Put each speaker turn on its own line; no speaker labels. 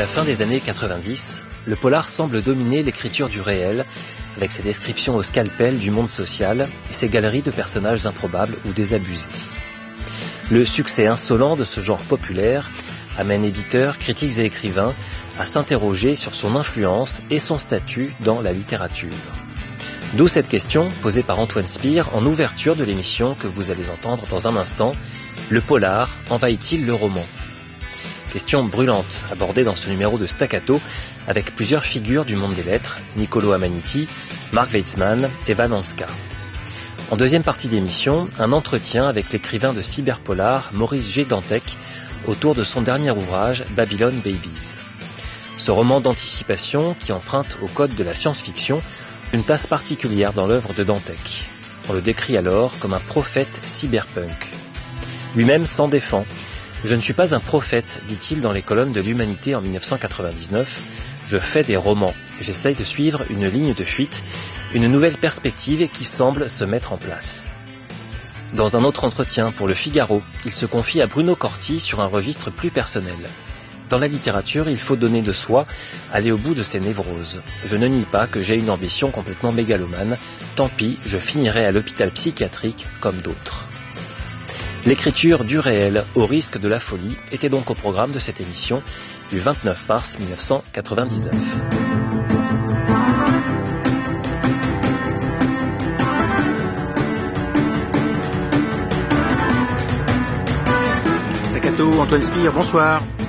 la fin des années 90, le polar semble dominer l'écriture du réel, avec ses descriptions au scalpel du monde social et ses galeries de personnages improbables ou désabusés. Le succès insolent de ce genre populaire amène éditeurs, critiques et écrivains à s'interroger sur son influence et son statut dans la littérature. D'où cette question posée par Antoine Spire en ouverture de l'émission que vous allez entendre dans un instant. Le polar envahit-il le roman ? Question brûlante abordée dans ce numéro de Staccato avec plusieurs figures du monde des lettres, Niccolo Amaniti, Mark Weitzman et Van Hanska. En deuxième partie d'émission, un entretien avec l'écrivain de cyberpolar Maurice G. Dantec autour de son dernier ouvrage Babylon Babies. Ce roman d'anticipation qui emprunte au code de la science-fiction une place particulière dans l'œuvre de Dantec. On le décrit alors comme un prophète cyberpunk. Lui-même s'en défend. « Je ne suis pas un prophète », dit-il dans les colonnes de l'Humanité en 1999. « Je fais des romans. J'essaye de suivre une ligne de fuite, une nouvelle perspective qui semble se mettre en place. » Dans un autre entretien pour Le Figaro, il se confie à Bruno Corti sur un registre plus personnel. Dans la littérature, il faut donner de soi, aller au bout de ses névroses. Je ne nie pas que j'ai une ambition complètement mégalomane. Tant pis, je finirai à l'hôpital psychiatrique comme d'autres. L'écriture du réel au risque de la folie était donc au programme de cette émission du 29 mars 1999.
Staccato, Antoine Spire, bonsoir.